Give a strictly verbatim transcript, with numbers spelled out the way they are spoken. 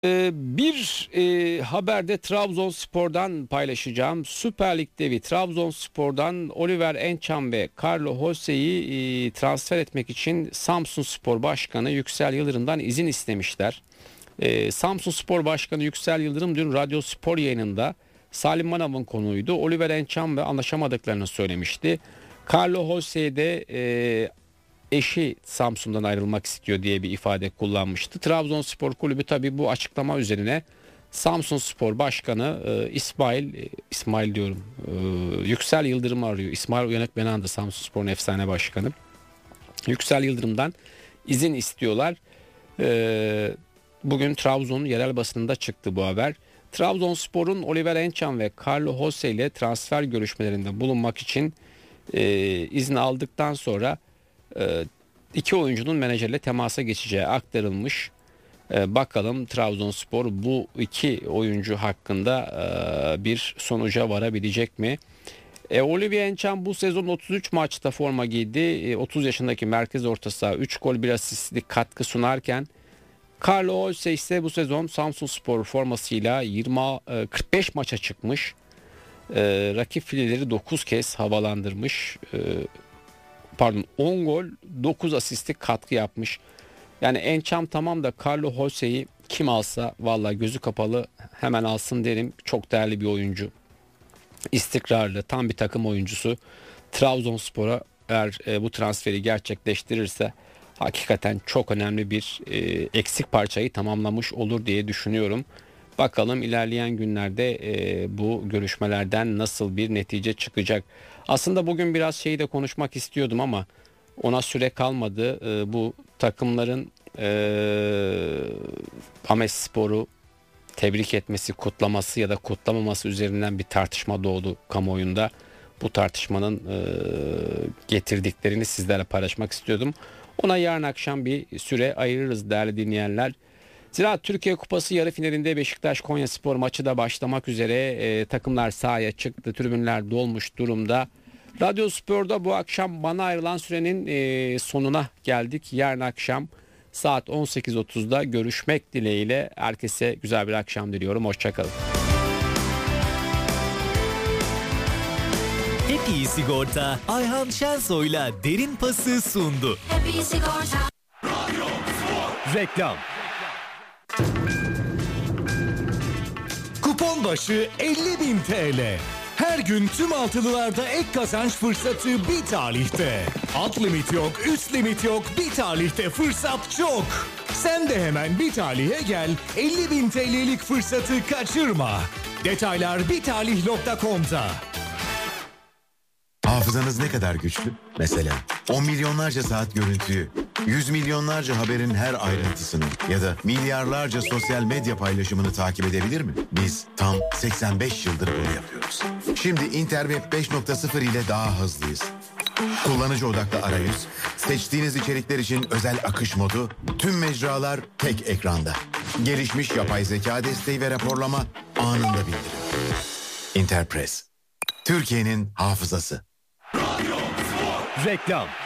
Ee, bir e, haberde Trabzonspor'dan paylaşacağım. Süper Lig devi Trabzonspor'dan Oliver Ençam ve Carlo José'yi e, transfer etmek için Samsunspor Başkanı Yüksel Yıldırım'dan izin istemişler. E, Samsunspor Başkanı Yüksel Yıldırım dün Radyo Spor yayınında Salim Manav'ın konuğuydu. Oliver Ençam ve anlaşamadıklarını söylemişti. Carlo José de e, eşi Samsun'dan ayrılmak istiyor diye bir ifade kullanmıştı. Trabzonspor Kulübü tabii bu açıklama üzerine Samsunspor Başkanı e, İsmail e, İsmail diyorum e, Yüksel Yıldırım'ı arıyor. İsmail Uyanık Benan'dı Samsunspor'un efsane başkanı. Yüksel Yıldırım'dan izin istiyorlar. E, bugün Trabzon'un yerel basınında çıktı bu haber. Trabzonspor'un Oliver Ençam ve Carlo José ile transfer görüşmelerinde bulunmak için e, izin aldıktan sonra iki oyuncunun menajerle temasa geçeceği aktarılmış. Bakalım Trabzonspor bu iki oyuncu hakkında bir sonuca varabilecek mi? E, Olivier Ençam bu sezon otuz üç maçta forma giydi. E, otuz yaşındaki merkez orta saha üç gol bir asistlik katkı sunarken Carlo José ise bu sezon Samsunspor formasıyla yirmi kırk beş maça çıkmış. E, rakip fileleri dokuz kez havalandırmış. E, Pardon on gol dokuz asistlik katkı yapmış. Yani Ençam tamam da Carlo José'yi kim alsa vallahi gözü kapalı hemen alsın derim. Çok değerli bir oyuncu. İstikrarlı, tam bir takım oyuncusu. Trabzonspor'a eğer e, bu transferi gerçekleştirirse hakikaten çok önemli bir e, eksik parçayı tamamlamış olur diye düşünüyorum. Bakalım ilerleyen günlerde e, bu görüşmelerden nasıl bir netice çıkacak. Aslında bugün biraz şeyi de konuşmak istiyordum ama ona süre kalmadı. E, bu takımların e, Amespor'u tebrik etmesi, kutlaması ya da kutlamaması üzerinden bir tartışma doğdu kamuoyunda. Bu tartışmanın e, getirdiklerini sizlerle paylaşmak istiyordum. Ona yarın akşam bir süre ayırırız değerli dinleyenler. Ziraat Türkiye Kupası yarı finalinde Beşiktaş Konyaspor maçı da başlamak üzere. E, takımlar sahaya çıktı. Tribünler dolmuş durumda. Radyo Spor'da bu akşam bana ayrılan sürenin e, sonuna geldik. Yarın akşam saat on sekiz otuzda görüşmek dileğiyle herkese güzel bir akşam diliyorum. Hoşçakalın. Hep iyi sigorta Ayhan Şensoy'la derin pası sundu. Hep iyi sigorta. Radyo Spor. Reklam. Kupon başı elli bin T L. Her gün tüm altılılarda ek kazanç fırsatı bir tarihte. Alt limit yok, üst limit yok, bir tarihte fırsat çok. Sen de hemen bir talihe gel, elli bin T L'lik fırsatı kaçırma. Detaylar bitalih nokta com'da. Hafızanız ne kadar güçlü? Mesela on milyonlarca saat görüntüyü, yüz milyonlarca haberin her ayrıntısını ya da milyarlarca sosyal medya paylaşımını takip edebilir mi? Biz tam seksen beş yıldır bunu yapıyoruz. Şimdi Interweb beş nokta sıfır ile daha hızlıyız. Kullanıcı odaklı arayüz, seçtiğiniz içerikler için özel akış modu, tüm mecralar tek ekranda. Gelişmiş yapay zeka desteği ve raporlama anında bildirim. Interpress, Türkiye'nin hafızası. Reklam.